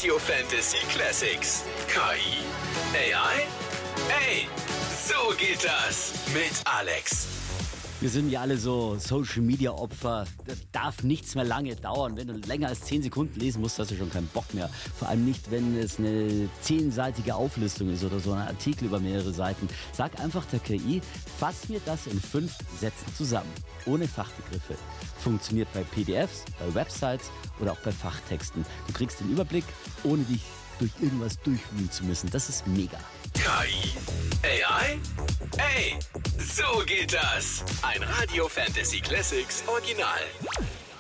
Radio Fantasy Classics. KI? AI? Ey, so geht das mit Alex. Wir sind ja alle so Social-Media-Opfer. Das darf nichts mehr lange dauern. Wenn du länger als 10 Sekunden lesen musst, hast du schon keinen Bock mehr. Vor allem nicht, wenn es eine 10-seitige Auflistung ist oder so ein Artikel über mehrere Seiten. Sag einfach der KI, fass mir das in 5 Sätzen zusammen. Ohne Fachbegriffe. Funktioniert bei PDFs, bei Websites oder auch bei Fachtexten. Du kriegst den Überblick, ohne dich durch irgendwas durchwühlen zu müssen. Das ist mega. KI? AI? Ey, so geht das. Ein Radio Fantasy Classics Original.